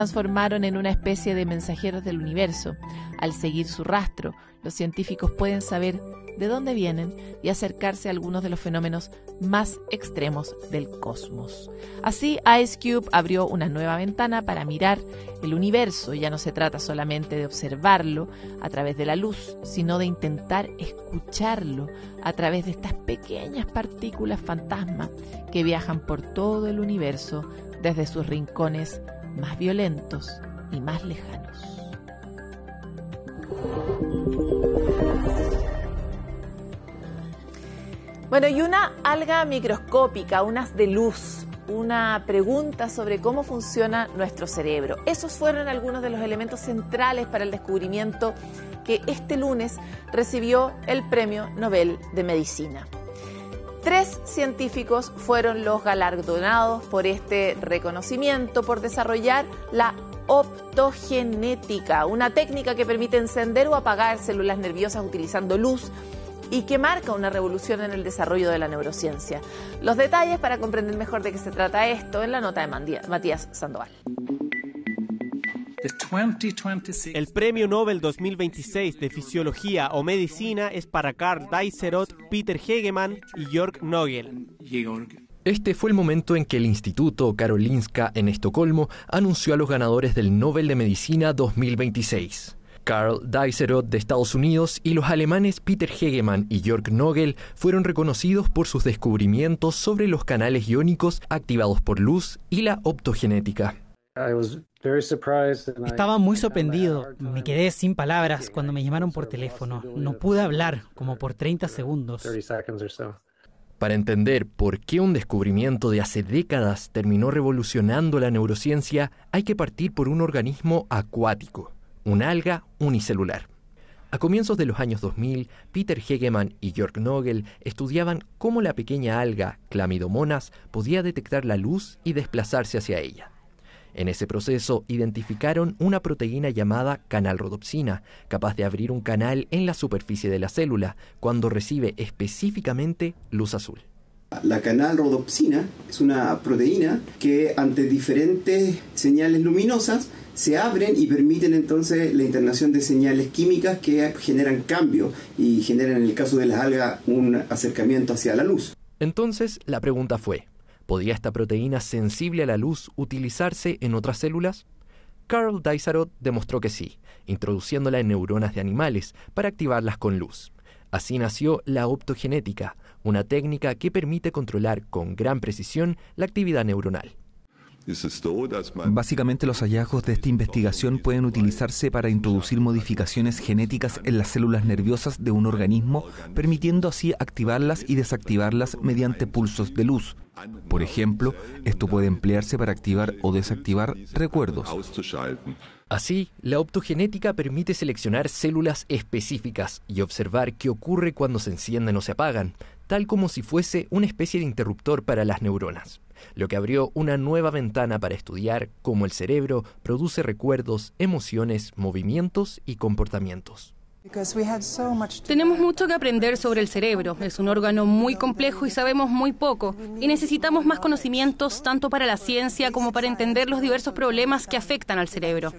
transformaron en una especie de mensajeros del universo. Al seguir su rastro, los científicos pueden saber de dónde vienen y acercarse a algunos de los fenómenos más extremos del cosmos. Así, Ice Cube abrió una nueva ventana para mirar el universo. Ya no se trata solamente de observarlo a través de la luz, sino de intentar escucharlo a través de estas pequeñas partículas fantasma que viajan por todo el universo desde sus rincones más violentos y más lejanos. Bueno, y una alga microscópica, un haz de luz, una pregunta sobre cómo funciona nuestro cerebro. Esos fueron algunos de los elementos centrales para el descubrimiento que este lunes recibió el Premio Nobel de Medicina. 3 científicos fueron los galardonados por este reconocimiento por desarrollar la optogenética, una técnica que permite encender o apagar células nerviosas utilizando luz y que marca una revolución en el desarrollo de la neurociencia. Los detalles para comprender mejor de qué se trata esto en la nota de Matías Sandoval. El Premio Nobel 2026 de Fisiología o Medicina es para Karl Deiseroth, Peter Hegemann y Jörg Nogel. Este fue el momento en que el Instituto Karolinska en Estocolmo anunció a los ganadores del Nobel de Medicina 2026. Karl Deiseroth de Estados Unidos y los alemanes Peter Hegemann y Jörg Nogel fueron reconocidos por sus descubrimientos sobre los canales iónicos activados por luz y la optogenética. Estaba muy sorprendido. Me quedé sin palabras cuando me llamaron por teléfono. No pude hablar como por 30 segundos. Para entender por qué un descubrimiento de hace décadas terminó revolucionando la neurociencia, hay que partir por un organismo acuático, una alga unicelular. A comienzos de los años 2000, Peter Hegemann y Jörg Nogel estudiaban cómo la pequeña alga Chlamydomonas podía detectar la luz y desplazarse hacia ella. En ese proceso identificaron una proteína llamada canalrodopsina, capaz de abrir un canal en la superficie de la célula cuando recibe específicamente luz azul. La canalrodopsina es una proteína que ante diferentes señales luminosas se abren y permiten entonces la internación de señales químicas que generan cambio y generan en el caso de las algas un acercamiento hacia la luz. Entonces la pregunta fue, ¿podía esta proteína sensible a la luz utilizarse en otras células? Karl Deiseroth demostró que sí, introduciéndola en neuronas de animales para activarlas con luz. Así nació la optogenética, una técnica que permite controlar con gran precisión la actividad neuronal. Básicamente, los hallazgos de esta investigación pueden utilizarse para introducir modificaciones genéticas en las células nerviosas de un organismo, permitiendo así activarlas y desactivarlas mediante pulsos de luz. Por ejemplo, esto puede emplearse para activar o desactivar recuerdos. Así, la optogenética permite seleccionar células específicas y observar qué ocurre cuando se encienden o se apagan, tal como si fuese una especie de interruptor para las neuronas, lo que abrió una nueva ventana para estudiar cómo el cerebro produce recuerdos, emociones, movimientos y comportamientos. Tenemos mucho que aprender sobre el cerebro. Es un órgano muy complejo y sabemos muy poco. Y necesitamos más conocimientos tanto para la ciencia como para entender los diversos problemas que afectan al cerebro.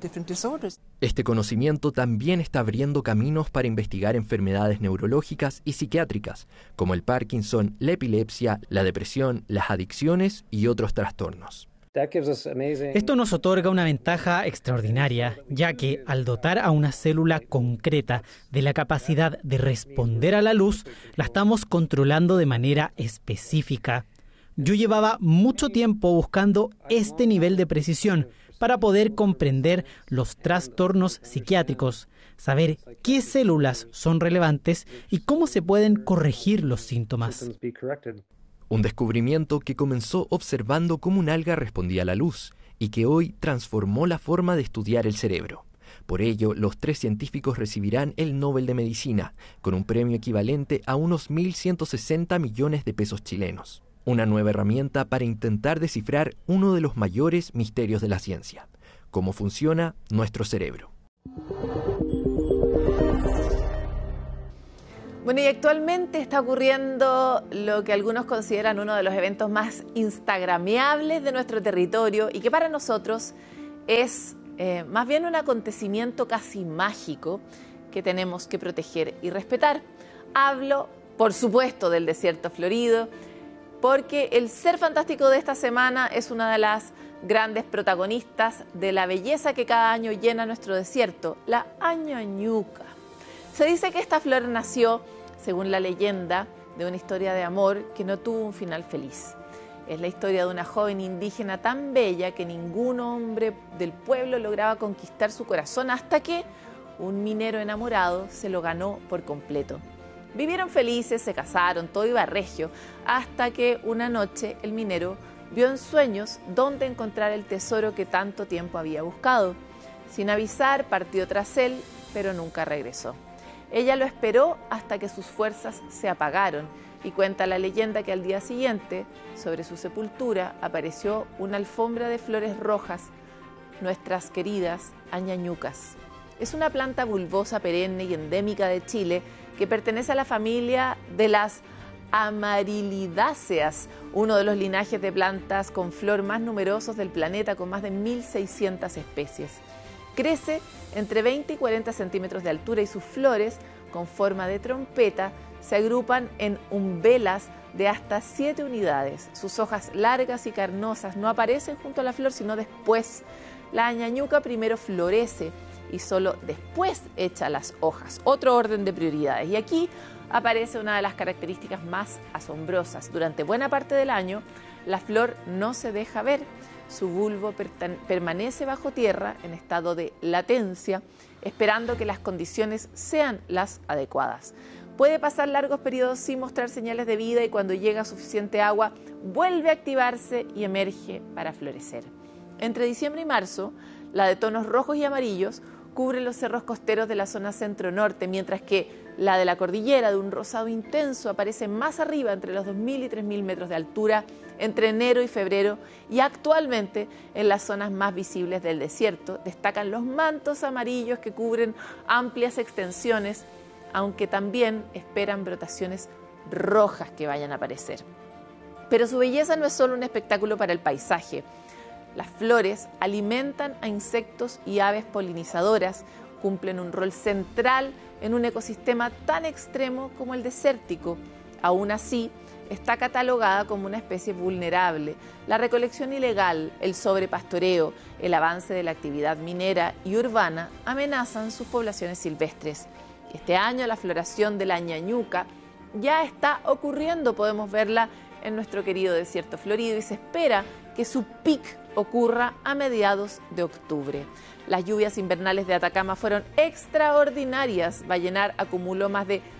Este conocimiento también está abriendo caminos para investigar enfermedades neurológicas y psiquiátricas, como el Parkinson, la epilepsia, la depresión, las adicciones y otros trastornos. Esto nos otorga una ventaja extraordinaria, ya que al dotar a una célula concreta de la capacidad de responder a la luz, la estamos controlando de manera específica. Yo llevaba mucho tiempo buscando este nivel de precisión para poder comprender los trastornos psiquiátricos, saber qué células son relevantes y cómo se pueden corregir los síntomas. Un descubrimiento que comenzó observando cómo un alga respondía a la luz y que hoy transformó la forma de estudiar el cerebro. Por ello, los 3 científicos recibirán el Nobel de Medicina, con un premio equivalente a unos 1.160 millones de pesos chilenos. Una nueva herramienta para intentar descifrar uno de los mayores misterios de la ciencia: cómo funciona nuestro cerebro. Bueno, y actualmente está ocurriendo lo que algunos consideran uno de los eventos más instagrameables de nuestro territorio y que para nosotros es más bien un acontecimiento casi mágico que tenemos que proteger y respetar. Hablo, por supuesto, del desierto florido, porque el ser fantástico de esta semana es una de las grandes protagonistas de la belleza que cada año llena nuestro desierto, la añañuca. Se dice que esta flor nació, según la leyenda, de una historia de amor que no tuvo un final feliz. Es la historia de una joven indígena tan bella que ningún hombre del pueblo lograba conquistar su corazón hasta que un minero enamorado se lo ganó por completo. Vivieron felices, se casaron, todo iba regio, hasta que una noche el minero vio en sueños dónde encontrar el tesoro que tanto tiempo había buscado. Sin avisar, partió tras él, pero nunca regresó. Ella lo esperó hasta que sus fuerzas se apagaron y cuenta la leyenda que al día siguiente, sobre su sepultura, apareció una alfombra de flores rojas, nuestras queridas añañucas. Es una planta bulbosa perenne y endémica de Chile que pertenece a la familia de las amarilidáceas, uno de los linajes de plantas con flor más numerosos del planeta, con más de 1.600 especies. Crece entre 20 y 40 centímetros de altura y sus flores, con forma de trompeta, se agrupan en umbelas de hasta 7 unidades. Sus hojas largas y carnosas no aparecen junto a la flor, sino después. La añañuca primero florece y solo después echa las hojas. Otro orden de prioridades. Y aquí aparece una de las características más asombrosas. Durante buena parte del año, la flor no se deja ver. Su bulbo permanece bajo tierra en estado de latencia, esperando que las condiciones sean las adecuadas. Puede pasar largos periodos sin mostrar señales de vida y cuando llega suficiente agua, vuelve a activarse y emerge para florecer. Entre diciembre y marzo, la de tonos rojos y amarillos cubre los cerros costeros de la zona centro-norte, mientras que la de la cordillera, de un rosado intenso, aparece más arriba, entre los 2.000 y 3.000 metros de altura, entre enero y febrero, y actualmente en las zonas más visibles del desierto destacan los mantos amarillos que cubren amplias extensiones, aunque también esperan brotaciones rojas que vayan a aparecer. Pero su belleza no es solo un espectáculo para el paisaje. Las flores alimentan a insectos y aves polinizadoras, cumplen un rol central en un ecosistema tan extremo como el desértico. Aún así, está catalogada como una especie vulnerable. La recolección ilegal, el sobrepastoreo, el avance de la actividad minera y urbana amenazan sus poblaciones silvestres. Este año la floración de la añañuca ya está ocurriendo, podemos verla en nuestro querido desierto florido y se espera que su pic ocurra a mediados de octubre. Las lluvias invernales de Atacama fueron extraordinarias. Vallenar acumuló más de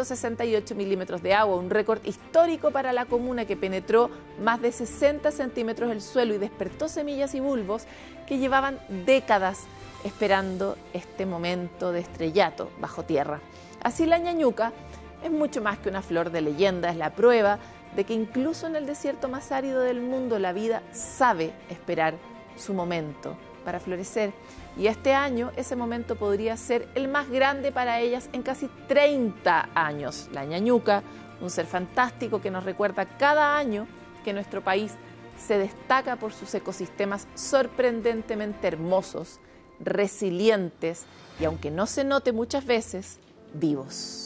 168 milímetros de agua, un récord histórico para la comuna que penetró más de 60 centímetros del suelo y despertó semillas y bulbos que llevaban décadas esperando este momento de estrellato bajo tierra. Así la añañuca es mucho más que una flor de leyenda, es la prueba de que incluso en el desierto más árido del mundo la vida sabe esperar su momento para florecer. Y este año ese momento podría ser el más grande para ellas en casi 30 años. La añañuca, un ser fantástico que nos recuerda cada año que nuestro país se destaca por sus ecosistemas sorprendentemente hermosos, resilientes y, aunque no se note muchas veces, vivos.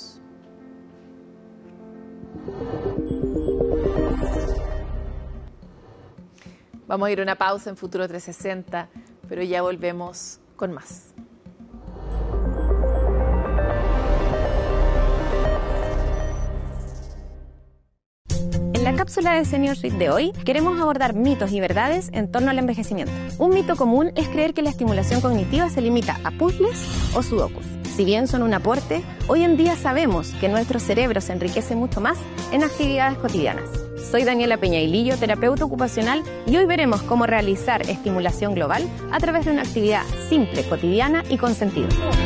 Vamos a ir a una pausa en Futuro 360, pero ya volvemos con más. En la cápsula de Senior Suite de hoy queremos abordar mitos y verdades en torno al envejecimiento. Un mito común es creer que la estimulación cognitiva se limita a puzzles o sudokus. Si bien son un aporte, hoy en día sabemos que nuestro cerebro se enriquece mucho más en actividades cotidianas. Soy Daniela Peñailillo, terapeuta ocupacional, y hoy veremos cómo realizar estimulación global a través de una actividad simple, cotidiana y con sentido.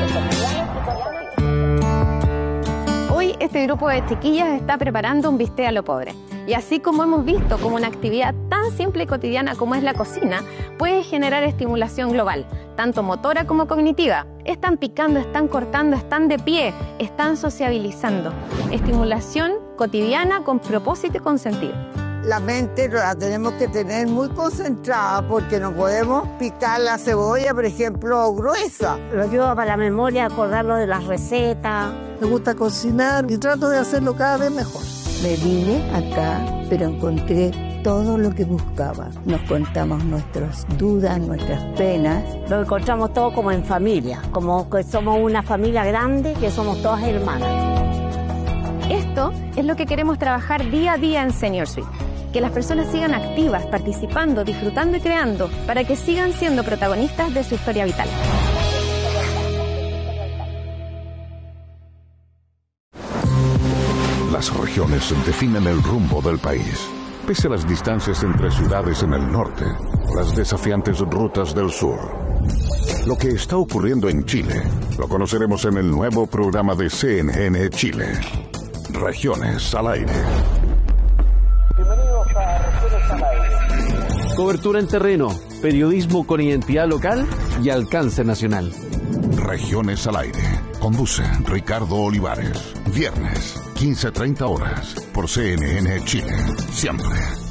Hoy este grupo de chiquillas está preparando un bistec a lo pobre. Y así como hemos visto como una actividad tan simple y cotidiana como es la cocina, puede generar estimulación global, tanto motora como cognitiva. Están picando, están cortando, están de pie, están sociabilizando. Estimulación cotidiana con propósito y con sentido. La mente la tenemos que tener muy concentrada porque no podemos picar la cebolla, por ejemplo, gruesa. Lo ayuda para la memoria, acordarlo de las recetas. Me gusta cocinar y trato de hacerlo cada vez mejor. Me vine acá, pero encontré todo lo que buscaba. Nos contamos nuestras dudas, nuestras penas. Lo encontramos todo como en familia, como que somos una familia grande, que somos todas hermanas. Esto es lo que queremos trabajar día a día en Senior Suite. Que las personas sigan activas, participando, disfrutando y creando, para que sigan siendo protagonistas de su historia vital. Las regiones definen el rumbo del país. Pese a las distancias entre ciudades en el norte, las desafiantes rutas del sur. Lo que está ocurriendo en Chile lo conoceremos en el nuevo programa de CNN Chile. Regiones al aire. Bienvenidos a Regiones al aire. Cobertura en terreno, periodismo con identidad local y alcance nacional. Regiones al aire. Conduce Ricardo Olivares. Viernes, 15:30 horas, por CNN Chile. Siempre.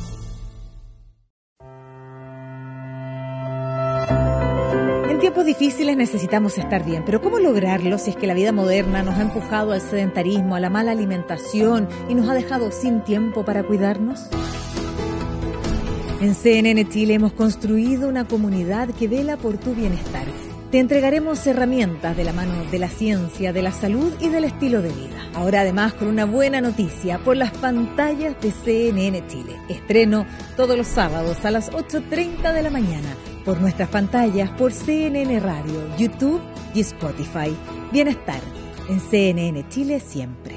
En tiempos difíciles necesitamos estar bien, pero ¿cómo lograrlo si es que la vida moderna nos ha empujado al sedentarismo, a la mala alimentación y nos ha dejado sin tiempo para cuidarnos? En CNN Chile hemos construido una comunidad que vela por tu bienestar. Te entregaremos herramientas de la mano de la ciencia, de la salud y del estilo de vida. Ahora además con una buena noticia por las pantallas de CNN Chile. Estreno todos los sábados a las 8:30 de la mañana por nuestras pantallas, por CNN Radio, YouTube y Spotify. Bienestar en CNN Chile siempre.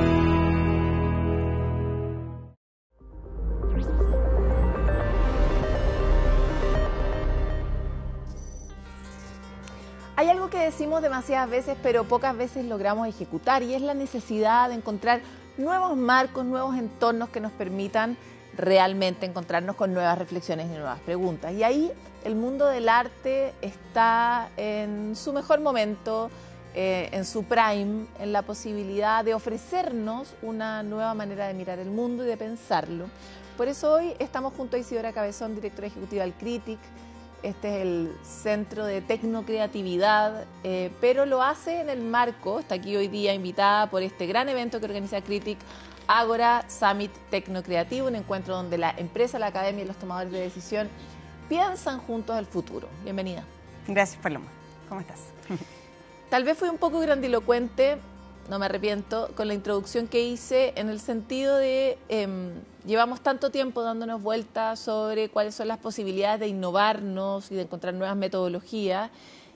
Hay algo que decimos demasiadas veces, pero pocas veces logramos ejecutar, y es la necesidad de encontrar nuevos marcos, nuevos entornos que nos permitan realmente encontrarnos con nuevas reflexiones y nuevas preguntas. Y ahí el mundo del arte está en su mejor momento, en su prime, en la posibilidad de ofrecernos una nueva manera de mirar el mundo y de pensarlo. Por eso hoy estamos junto a Isidora Cabezón, directora ejecutiva del Critic. Este es el Centro de Tecnocreatividad, pero lo hace en el marco, está aquí hoy día invitada por este gran evento que organiza Critic, Ágora Summit Tecnocreativo, un encuentro donde la empresa, la academia y los tomadores de decisión piensan juntos el futuro. Bienvenida. Gracias, Paloma. ¿Cómo estás? Tal vez fui un poco grandilocuente, no me arrepiento, con la introducción que hice, en el sentido de llevamos tanto tiempo dándonos vueltas sobre cuáles son las posibilidades de innovarnos y de encontrar nuevas metodologías,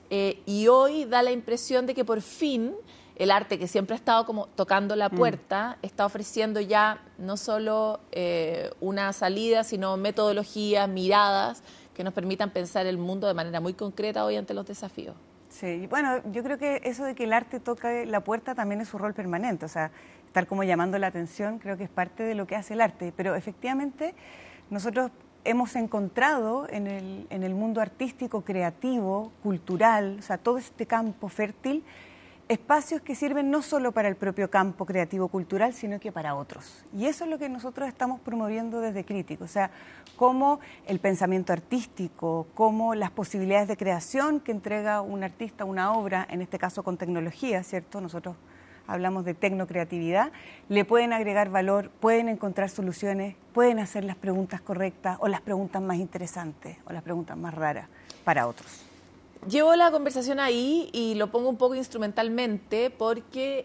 y hoy da la impresión de que por fin el arte, que siempre ha estado como tocando la puerta, está ofreciendo ya no solo una salida, sino metodologías, miradas que nos permitan pensar el mundo de manera muy concreta hoy ante los desafíos. Sí, bueno, yo creo que eso de que el arte toca la puerta también es su rol permanente, o sea, estar como llamando la atención creo que es parte de lo que hace el arte, pero efectivamente nosotros hemos encontrado en el mundo artístico, creativo, cultural, o sea, todo este campo fértil, espacios que sirven no solo para el propio campo creativo cultural, sino que para otros. Y eso es lo que nosotros estamos promoviendo desde Critic, o sea, cómo el pensamiento artístico, cómo las posibilidades de creación que entrega un artista, una obra, en este caso con tecnología, ¿cierto? Nosotros hablamos de tecnocreatividad, le pueden agregar valor, pueden encontrar soluciones, pueden hacer las preguntas correctas o las preguntas más interesantes o las preguntas más raras para otros. Llevo la conversación ahí y lo pongo un poco instrumentalmente porque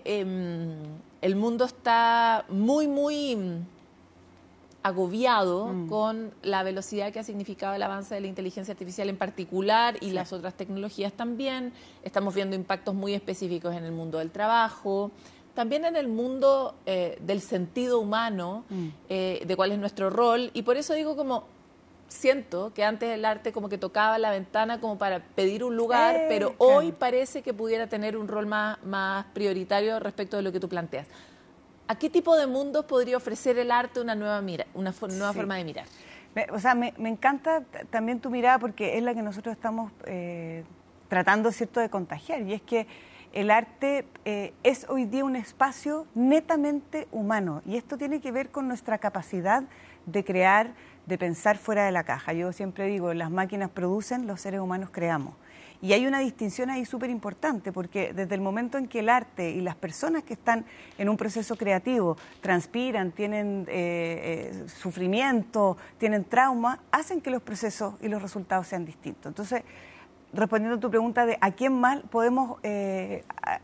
el mundo está muy agobiado con la velocidad que ha significado el avance de la inteligencia artificial en particular y las otras tecnologías también. Estamos viendo impactos muy específicos en el mundo del trabajo, también en el mundo del sentido humano, de cuál es nuestro rol, y por eso digo como... Siento que antes el arte como que tocaba la ventana como para pedir un lugar, pero hoy parece que pudiera tener un rol más prioritario respecto de lo que tú planteas. ¿A qué tipo de mundos podría ofrecer el arte una nueva forma de mirar? O sea, me encanta también tu mirada porque es la que nosotros estamos tratando, ¿cierto?, de contagiar, y es que el arte es hoy día un espacio netamente humano y esto tiene que ver con nuestra capacidad de crear, de pensar fuera de la caja. Yo siempre digo, las máquinas producen, los seres humanos creamos. Y hay una distinción ahí súper importante, porque desde el momento en que el arte y las personas que están en un proceso creativo transpiran, tienen sufrimiento, tienen trauma, hacen que los procesos y los resultados sean distintos. Entonces, respondiendo a tu pregunta de a quién más podemos ir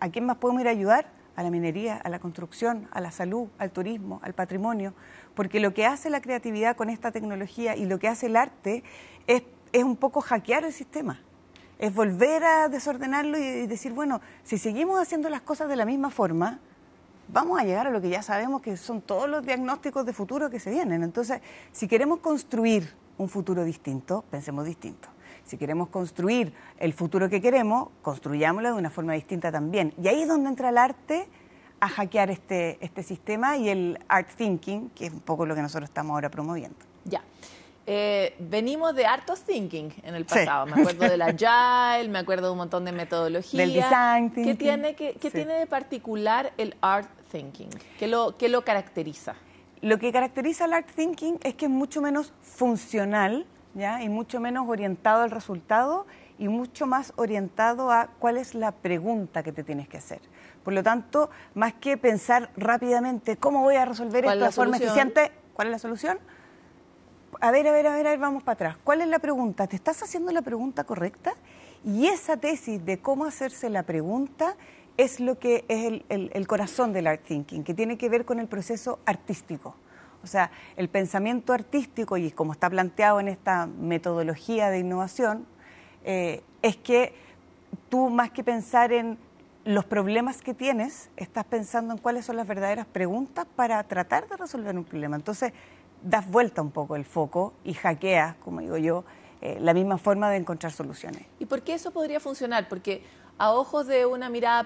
a ayudar, a la minería, a la construcción, a la salud, al turismo, al patrimonio, porque lo que hace la creatividad con esta tecnología y lo que hace el arte es un poco hackear el sistema. Es volver a desordenarlo y decir, bueno, si seguimos haciendo las cosas de la misma forma, vamos a llegar a lo que ya sabemos que son todos los diagnósticos de futuro que se vienen. Entonces, si queremos construir un futuro distinto, pensemos distinto. Si queremos construir el futuro que queremos, construyámoslo de una forma distinta también. Y ahí es donde entra el arte a hackear este sistema y el art thinking, que es un poco lo que nosotros estamos ahora promoviendo. Ya. Venimos de harto thinking en el pasado. Sí. Me acuerdo del Agile, me acuerdo de un montón de metodologías. Del design thinking. ¿Qué tiene de particular el art thinking? ¿Qué lo caracteriza? Lo que caracteriza el art thinking es que es mucho menos funcional, ¿ya? Y mucho menos orientado al resultado y mucho más orientado a cuál es la pregunta que te tienes que hacer. Por lo tanto, más que pensar rápidamente cómo voy a resolver esto de forma eficiente, ¿cuál es la solución? A ver, vamos para atrás. ¿Cuál es la pregunta? ¿Te estás haciendo la pregunta correcta? Y esa tesis de cómo hacerse la pregunta es lo que es el corazón del art thinking, que tiene que ver con el proceso artístico. O sea, el pensamiento artístico, y como está planteado en esta metodología de innovación, es que tú, más que pensar en los problemas que tienes, estás pensando en cuáles son las verdaderas preguntas para tratar de resolver un problema. Entonces, das vuelta un poco el foco y hackeas, como digo yo, la misma forma de encontrar soluciones. ¿Y por qué eso podría funcionar? Porque a ojos de una mirada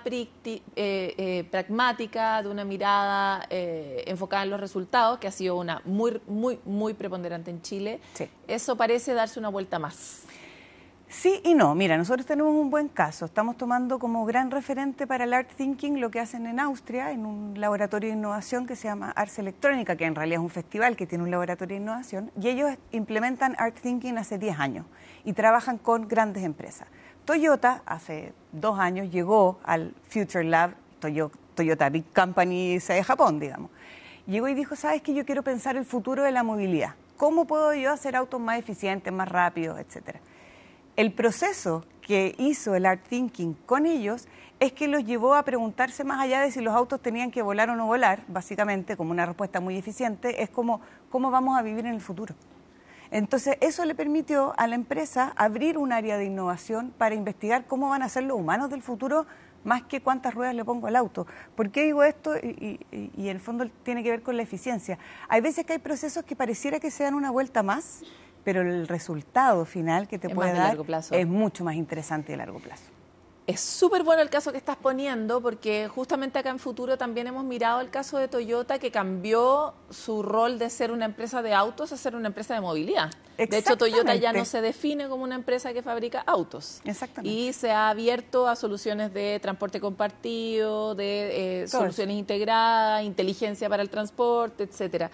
pragmática, de una mirada enfocada en los resultados, que ha sido una muy preponderante en Chile, sí, eso parece darse una vuelta más. Sí y no. Mira, nosotros tenemos un buen caso. Estamos tomando como gran referente para el art thinking lo que hacen en Austria, en un laboratorio de innovación que se llama Ars Electrónica, que en realidad es un festival que tiene un laboratorio de innovación, y ellos implementan art thinking hace 10 años y trabajan con grandes empresas. Toyota hace 2 años llegó al Future Lab, Toyota Big Company de Japón, digamos. Llegó y dijo, ¿sabes qué? Yo quiero pensar el futuro de la movilidad. ¿Cómo puedo yo hacer autos más eficientes, más rápidos, etcétera? El proceso que hizo el art thinking con ellos es que los llevó a preguntarse más allá de si los autos tenían que volar o no volar, básicamente, como una respuesta muy eficiente, es como cómo vamos a vivir en el futuro. Entonces, eso le permitió a la empresa abrir un área de innovación para investigar cómo van a ser los humanos del futuro, más que cuántas ruedas le pongo al auto. ¿Por qué digo esto? Y en el fondo tiene que ver con la eficiencia. Hay veces que hay procesos que pareciera que se dan una vuelta más, pero el resultado final que te puede dar es mucho más interesante y a largo plazo. Es súper bueno el caso que estás poniendo, porque justamente acá en Futuro también hemos mirado el caso de Toyota, que cambió su rol de ser una empresa de autos a ser una empresa de movilidad. De hecho, Toyota ya no se define como una empresa que fabrica autos. Exactamente. Y se ha abierto a soluciones de transporte compartido, de soluciones integradas, inteligencia para el transporte, etcétera.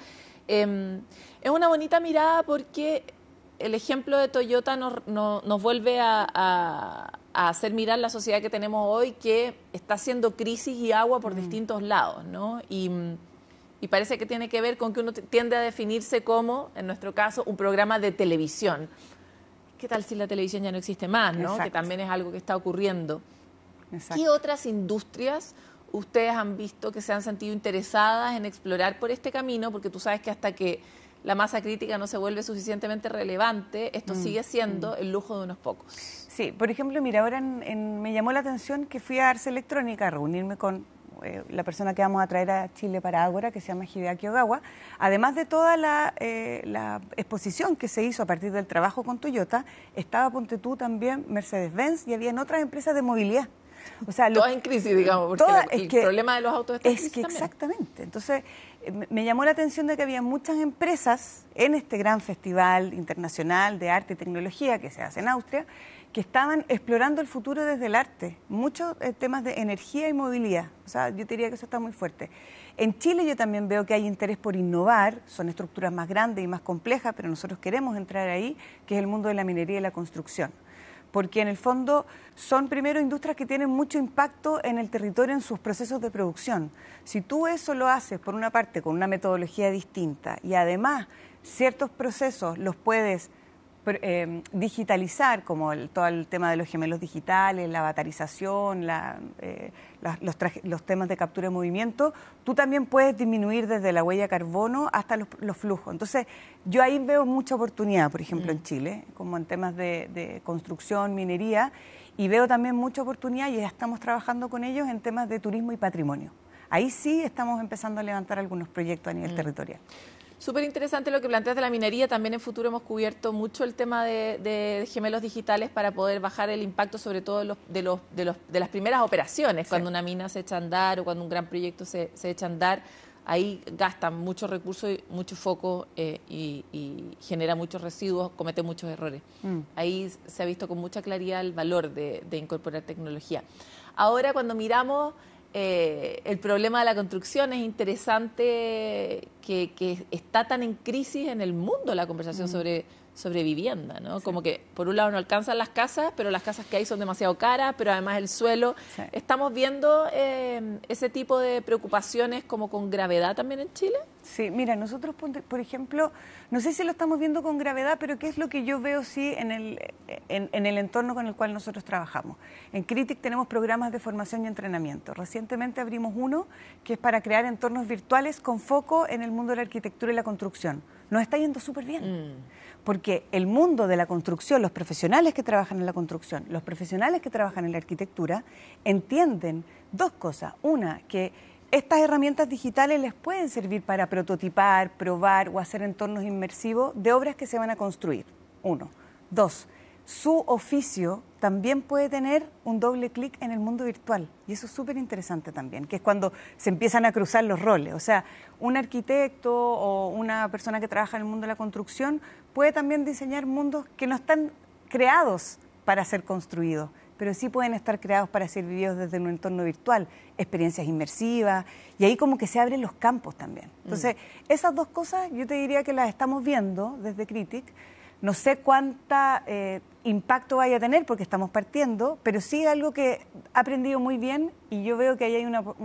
Es una bonita mirada porque el ejemplo de Toyota nos vuelve a hacer mirar la sociedad que tenemos hoy, que está haciendo crisis y agua por distintos lados, ¿no? Y parece que tiene que ver con que uno tiende a definirse como, en nuestro caso, un programa de televisión. ¿Qué tal si la televisión ya no existe más, ¿no? Que también es algo que está ocurriendo. Exacto. ¿Qué otras industrias ustedes han visto que se han sentido interesadas en explorar por este camino? Porque tú sabes que hasta que la masa crítica no se vuelve suficientemente relevante, esto sigue siendo el lujo de unos pocos. Sí, por ejemplo, mira, ahora me llamó la atención que fui a Ars Electrónica a reunirme con la persona que vamos a traer a Chile para Ágora, que se llama Hideaki Ogawa. Además de toda la exposición que se hizo a partir del trabajo con Toyota, estaba, ponte tú, también Mercedes-Benz y habían otras empresas de movilidad. O sea, todas en crisis, digamos, porque el problema de los autos está en crisis también. Exactamente. Entonces, me llamó la atención de que había muchas empresas en este gran festival internacional de arte y tecnología que se hace en Austria, que estaban explorando el futuro desde el arte, muchos temas de energía y movilidad, o sea, yo diría que eso está muy fuerte. En Chile yo también veo que hay interés por innovar, son estructuras más grandes y más complejas, pero nosotros queremos entrar ahí, que es el mundo de la minería y la construcción, porque en el fondo son primero industrias que tienen mucho impacto en el territorio, en sus procesos de producción. Si tú eso lo haces, por una parte, con una metodología distinta y además ciertos procesos los puedes digitalizar, como todo el tema de los gemelos digitales, la avatarización, los temas de captura de movimiento, tú también puedes disminuir desde la huella de carbono hasta los flujos. Entonces, yo ahí veo mucha oportunidad, por ejemplo, en Chile, como en temas de construcción, minería, y veo también mucha oportunidad, y ya estamos trabajando con ellos en temas de turismo y patrimonio. Ahí sí estamos empezando a levantar algunos proyectos a nivel territorial. Súper interesante lo que planteas de la minería. También en futuro hemos cubierto mucho el tema de gemelos digitales para poder bajar el impacto, sobre todo de las primeras operaciones, cuando una mina se echa a andar o cuando un gran proyecto se echa a andar. Ahí gastan muchos recursos, mucho foco y genera muchos residuos, comete muchos errores. Ahí se ha visto con mucha claridad el valor de incorporar tecnología. Ahora, cuando miramos el problema de la construcción, es interesante que está tan en crisis en el mundo la conversación sobre vivienda, ¿no? Sí. Como que por un lado no alcanzan las casas, pero las casas que hay son demasiado caras, pero además el suelo. Sí. ¿Estamos viendo ese tipo de preocupaciones como con gravedad también en Chile? Sí, mira, nosotros, por ejemplo, no sé si lo estamos viendo con gravedad, pero ¿qué es lo que yo veo sí en el entorno con el cual nosotros trabajamos? En Critic tenemos programas de formación y entrenamiento. Recientemente abrimos uno que es para crear entornos virtuales con foco en el mundo de la arquitectura y la construcción. Nos está yendo súper bien, porque el mundo de la construcción, los profesionales que trabajan en la construcción, los profesionales que trabajan en la arquitectura, entienden dos cosas. Una, que estas herramientas digitales les pueden servir para prototipar, probar o hacer entornos inmersivos de obras que se van a construir. Uno. Dos, su oficio también puede tener un doble clic en el mundo virtual. Y eso es súper interesante también, que es cuando se empiezan a cruzar los roles. O sea, un arquitecto o una persona que trabaja en el mundo de la construcción puede también diseñar mundos que no están creados para ser construidos, pero sí pueden estar creados para ser vividos desde un entorno virtual, experiencias inmersivas, y ahí como que se abren los campos también. Entonces, esas dos cosas yo te diría que las estamos viendo desde Critic. No sé cuánta impacto vaya a tener porque estamos partiendo, pero sí algo que ha aprendido muy bien, y yo veo que ahí hay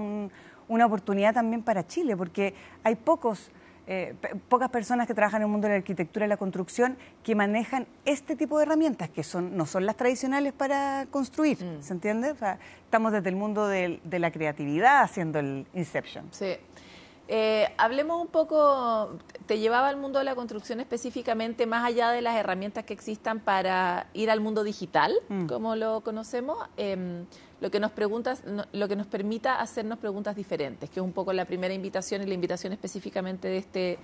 una oportunidad también para Chile, porque hay pocas personas que trabajan en el mundo de la arquitectura y la construcción que manejan este tipo de herramientas, que no son las tradicionales para construir, ¿se entiende? O sea, estamos desde el mundo de la creatividad haciendo el Inception. Sí. Hablemos un poco, te llevaba al mundo de la construcción específicamente, más allá de las herramientas que existan para ir al mundo digital, como lo conocemos, lo que nos permita hacernos preguntas diferentes, que es un poco la primera invitación y la invitación específicamente de este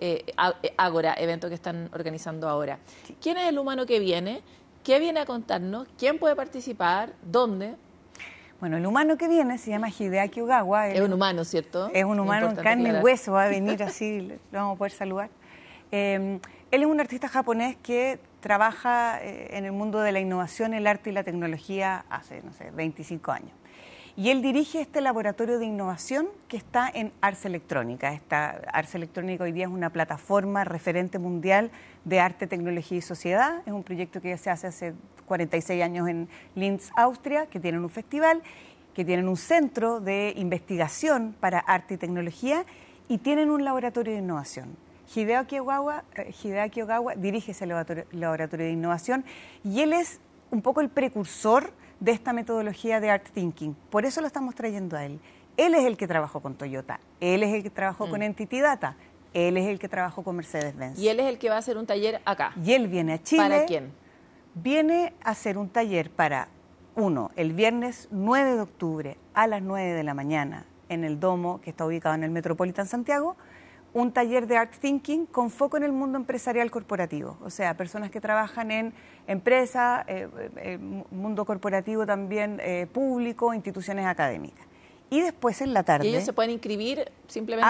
Ágora, evento que están organizando ahora. ¿Quién es el humano que viene? ¿Qué viene a contarnos? ¿Quién puede participar? ¿Dónde? Bueno, el humano que viene se llama Hideaki Ogawa. Es un humano, ¿cierto? Es un humano en carne y hueso, va a venir así, lo vamos a poder saludar. Él es un artista japonés que trabaja en el mundo de la innovación, el arte y la tecnología hace, 25 años. Y él dirige este laboratorio de innovación que está en Ars Electrónica. Ars Electrónica hoy día es una plataforma referente mundial de arte, tecnología y sociedad. Es un proyecto que se hace 46 años en Linz, Austria, que tienen un festival, que tienen un centro de investigación para arte y tecnología y tienen un laboratorio de innovación. Hideaki Ogawa dirige ese laboratorio de innovación y él es un poco el precursor de esta metodología de Art Thinking. Por eso lo estamos trayendo a él. Él es el que trabajó con Toyota, él es el que trabajó con Entity Data, él es el que trabajó con Mercedes-Benz. Y él es el que va a hacer un taller acá. Y él viene a Chile. ¿Para quién? Viene a hacer un taller para, el viernes 9 de octubre a las 9 de la mañana en el Domo, que está ubicado en el Metropolitan Santiago, un taller de Art Thinking con foco en el mundo empresarial corporativo. O sea, personas que trabajan en empresas, mundo corporativo también público, instituciones académicas. Y después en la tarde... ¿Y ellos se pueden inscribir simplemente?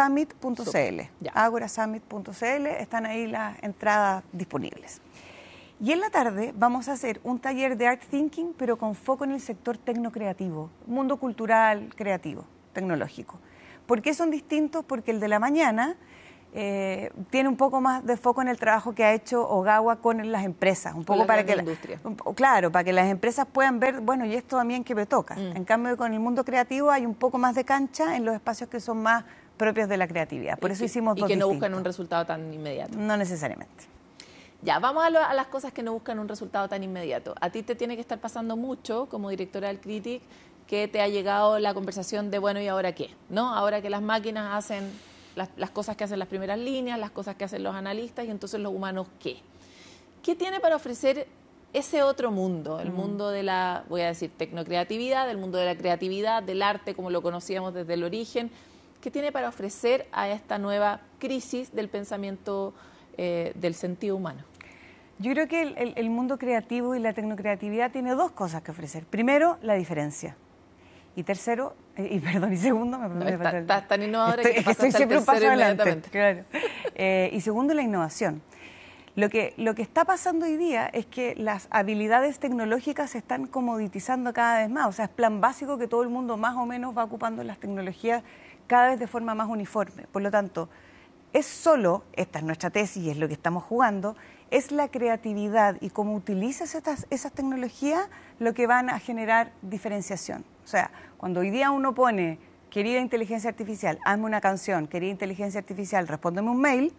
Agorasummit.cl. Agorasummit.cl, están ahí las entradas disponibles. Y en la tarde vamos a hacer un taller de Art Thinking, pero con foco en el sector tecnocreativo, mundo cultural, creativo, tecnológico. ¿Por qué son distintos? Porque el de la mañana tiene un poco más de foco en el trabajo que ha hecho Ogawa con las empresas, un poco para que claro, para que las empresas puedan ver, bueno, y esto también que me toca. En cambio, con el mundo creativo hay un poco más de cancha en los espacios que son más propios de la creatividad. Por eso hicimos dos distintos. Y que no buscan un resultado tan inmediato. No necesariamente. Ya, vamos a las cosas que no buscan un resultado tan inmediato. A ti te tiene que estar pasando mucho, como directora del Critic, que te ha llegado la conversación de, bueno, ¿y ahora qué? ¿No? Ahora que las máquinas hacen las cosas que hacen las primeras líneas, las cosas que hacen los analistas, y entonces los humanos, ¿qué? ¿Qué tiene para ofrecer ese otro mundo? El mundo de la, voy a decir, tecnocreatividad, el mundo de la creatividad, del arte, como lo conocíamos desde el origen. ¿Qué tiene para ofrecer a esta nueva crisis del pensamiento del sentido humano? Yo creo que el mundo creativo y la tecnocreatividad tiene dos cosas que ofrecer. Primero, la diferencia. Y tercero, y segundo, estás tan innovadora que estoy siempre un paso adelante. Claro. Y segundo, la innovación. Lo que está pasando hoy día es que las habilidades tecnológicas se están comoditizando cada vez más. O sea, es plan básico que todo el mundo más o menos va ocupando las tecnologías cada vez de forma más uniforme. Por lo tanto, es solo, esta es nuestra tesis y es lo que estamos jugando, es la creatividad y cómo utilizas esas tecnologías lo que van a generar diferenciación. O sea, cuando hoy día uno pone, querida inteligencia artificial, hazme una canción, querida inteligencia artificial, respóndeme un mail,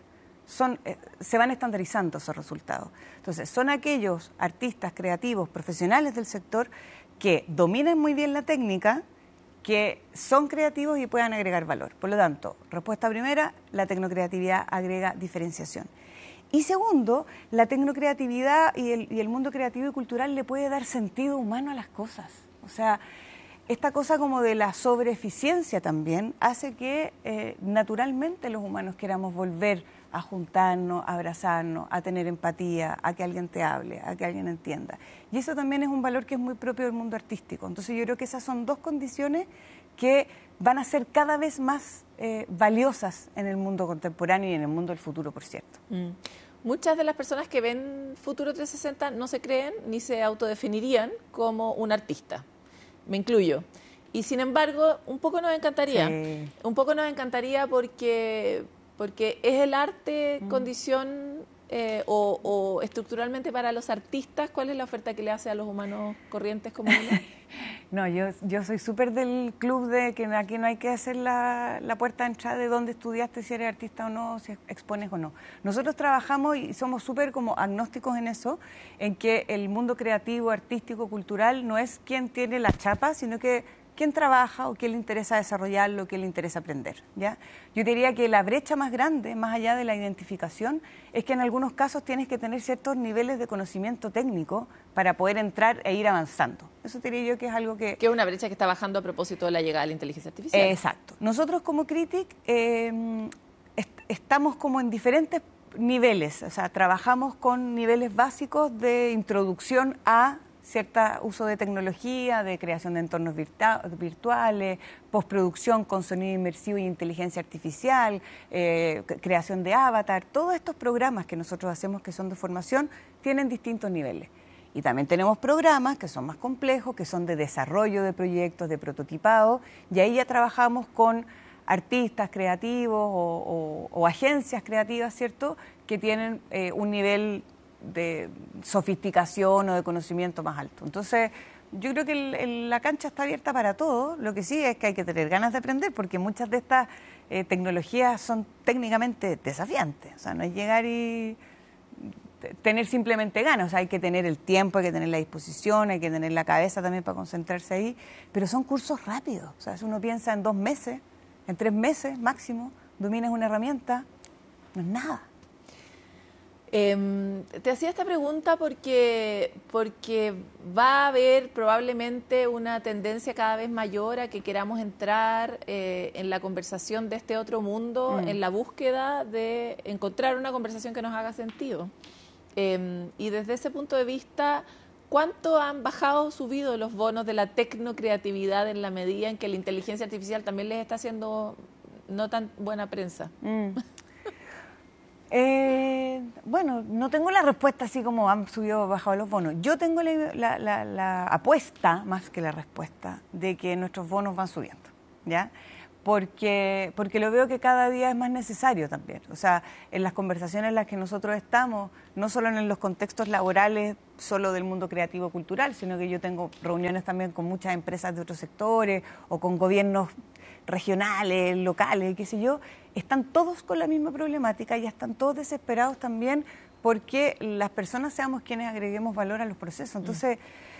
se van estandarizando esos resultados. Entonces, son aquellos artistas creativos, profesionales del sector, que dominen muy bien la técnica, que son creativos y puedan agregar valor. Por lo tanto, respuesta primera, la tecnocreatividad agrega diferenciación. Y segundo, la tecnocreatividad y el mundo creativo y cultural le puede dar sentido humano a las cosas. O sea, esta cosa como de la sobreeficiencia también hace que naturalmente los humanos queramos volver a juntarnos, a abrazarnos, a tener empatía, a que alguien te hable, a que alguien entienda. Y eso también es un valor que es muy propio del mundo artístico. Entonces yo creo que esas son dos condiciones que van a ser cada vez más valiosas en el mundo contemporáneo y en el mundo del futuro, por cierto. Muchas de las personas que ven Futuro 360 no se creen ni se autodefinirían como un artista. Me incluyo. Y sin embargo, un poco nos encantaría. Sí. Un poco nos encantaría porque es el arte condición o estructuralmente para los artistas. ¿Cuál es la oferta que le hace a los humanos corrientes como uno? No, yo soy súper del club de que aquí no hay que hacer la puerta de entrada de dónde estudiaste, si eres artista o no, si expones o no. Nosotros trabajamos y somos súper como agnósticos en eso, en que el mundo creativo, artístico, cultural no es quien tiene la chapa, sino que quién trabaja o quién le interesa desarrollarlo, quién le interesa aprender, ¿ya? Yo diría que la brecha más grande, más allá de la identificación, es que en algunos casos tienes que tener ciertos niveles de conocimiento técnico para poder entrar e ir avanzando. Eso diría yo que es algo que... Que es una brecha que está bajando a propósito de la llegada de la inteligencia artificial. Exacto. Nosotros como Critic estamos como en diferentes niveles, o sea, trabajamos con niveles básicos de introducción a cierto uso de tecnología, de creación de entornos virtuales, postproducción con sonido inmersivo y inteligencia artificial, creación de avatar. Todos estos programas que nosotros hacemos que son de formación tienen distintos niveles. Y también tenemos programas que son más complejos, que son de desarrollo de proyectos, de prototipado, y ahí ya trabajamos con artistas creativos o agencias creativas, ¿cierto?, que tienen un nivel de sofisticación o de conocimiento más alto. Entonces, yo creo que la cancha está abierta para todo. Lo que sí es que hay que tener ganas de aprender, porque muchas de estas tecnologías son técnicamente desafiantes. O sea, no es llegar y tener simplemente ganas. O sea, hay que tener el tiempo, hay que tener la disposición, hay que tener la cabeza también para concentrarse ahí. Pero son cursos rápidos. O sea, si uno piensa en 2 meses, en 3 meses máximo, dominas una herramienta, no es nada. Te hacía esta pregunta porque va a haber probablemente una tendencia cada vez mayor a que queramos entrar en la conversación de este otro mundo, en la búsqueda de encontrar una conversación que nos haga sentido. Y desde ese punto de vista, ¿cuánto han bajado o subido los bonos de la tecnocreatividad en la medida en que la inteligencia artificial también les está haciendo no tan buena prensa? Bueno, no tengo la respuesta así como han subido o bajado los bonos. Yo tengo la apuesta, más que la respuesta, de que nuestros bonos van subiendo, ¿ya? Porque lo veo que cada día es más necesario también. O sea, en las conversaciones en las que nosotros estamos, no solo en los contextos laborales, solo del mundo creativo cultural, sino que yo tengo reuniones también con muchas empresas de otros sectores o con gobiernos regionales, locales, qué sé yo, están todos con la misma problemática y están todos desesperados también porque las personas seamos quienes agreguemos valor a los procesos. Entonces,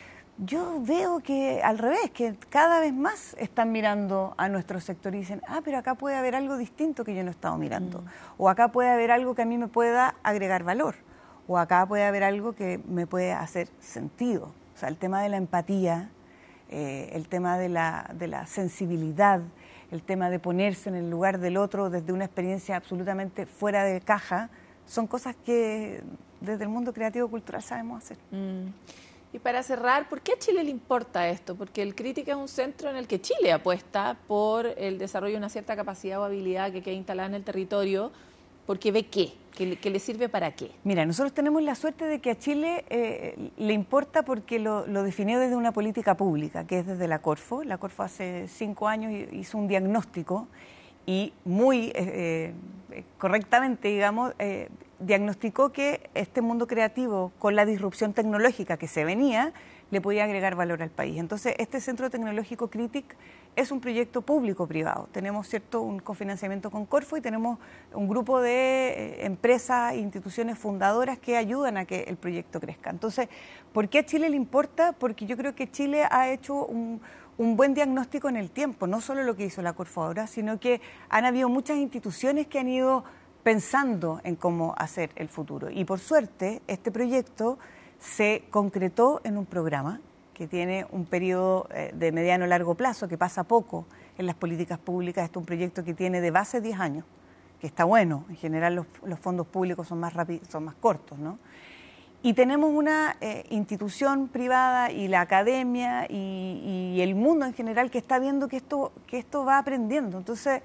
yo veo que al revés, que cada vez más están mirando a nuestro sector y dicen, pero acá puede haber algo distinto que yo no he estado mirando, o acá puede haber algo que a mí me pueda agregar valor, o acá puede haber algo que me puede hacer sentido. O sea, el tema de la empatía, el tema de la sensibilidad, el tema de ponerse en el lugar del otro desde una experiencia absolutamente fuera de caja, son cosas que desde el mundo creativo-cultural sabemos hacer. Y para cerrar, ¿por qué a Chile le importa esto? Porque el Crítica es un centro en el que Chile apuesta por el desarrollo de una cierta capacidad o habilidad que queda instalada en el territorio, porque ve qué, que le sirve para qué. Mira, nosotros tenemos la suerte de que a Chile le importa porque lo definió desde una política pública, que es desde la Corfo. La Corfo hace 5 años hizo un diagnóstico y muy correctamente, digamos, diagnosticó que este mundo creativo, con la disrupción tecnológica que se venía, le podía agregar valor al país. Entonces, este Centro Tecnológico CRITIC es un proyecto público-privado. Tenemos un cofinanciamiento con Corfo y tenemos un grupo de empresas e instituciones fundadoras que ayudan a que el proyecto crezca. Entonces, ¿por qué a Chile le importa? Porque yo creo que Chile ha hecho un buen diagnóstico en el tiempo, no solo lo que hizo la Corfo ahora, sino que han habido muchas instituciones que han ido pensando en cómo hacer el futuro. Y por suerte, este proyecto se concretó en un programa que tiene un periodo de mediano a largo plazo, que pasa poco en las políticas públicas. Este es un proyecto que tiene de base 10 años, que está bueno. En general los fondos públicos son más cortos, ¿no? Y tenemos una institución privada y la academia y el mundo en general que está viendo que esto va aprendiendo. Entonces,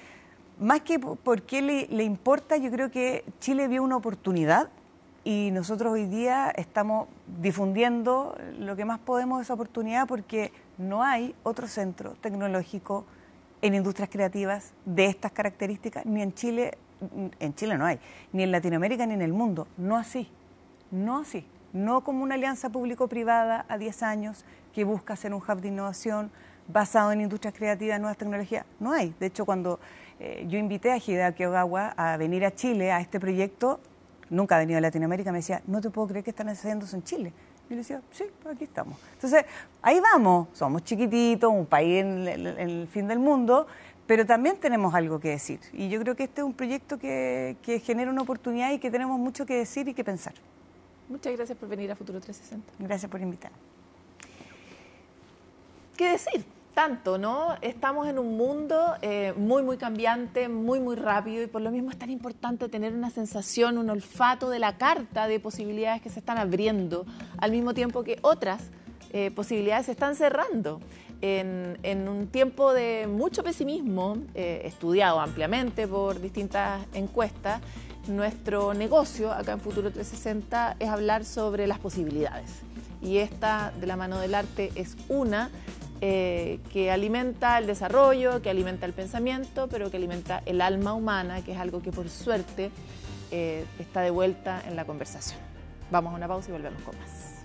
más que por qué le importa, yo creo que Chile vio una oportunidad y nosotros hoy día estamos difundiendo lo que más podemos de esa oportunidad porque no hay otro centro tecnológico en industrias creativas de estas características, ni en Chile no hay, ni en Latinoamérica ni en el mundo, no así, no como una alianza público-privada a 10 años que busca ser un hub de innovación basado en industrias creativas, nuevas tecnologías, no hay. De hecho, cuando yo invité a Hideaki Ogawa a venir a Chile a este proyecto, nunca ha venido a Latinoamérica, me decía, no te puedo creer que están haciendo eso en Chile. Y le decía, sí, pues aquí estamos. Entonces, ahí vamos, somos chiquititos, un país en el fin del mundo, pero también tenemos algo que decir. Y yo creo que este es un proyecto que genera una oportunidad y que tenemos mucho que decir y que pensar. Muchas gracias por venir a Futuro 360. Gracias por invitarme. ¿Qué decir? Tanto, ¿no? Estamos en un mundo muy, muy cambiante, muy, muy rápido y por lo mismo es tan importante tener una sensación, un olfato de la carta de posibilidades que se están abriendo, al mismo tiempo que otras posibilidades se están cerrando. En un tiempo de mucho pesimismo, estudiado ampliamente por distintas encuestas, nuestro negocio acá en Futuro 360 es hablar sobre las posibilidades. Y esta, de la mano del arte, es una que alimenta el desarrollo, que alimenta el pensamiento, pero que alimenta el alma humana, que es algo que por suerte está de vuelta en la conversación. Vamos a una pausa y volvemos con más.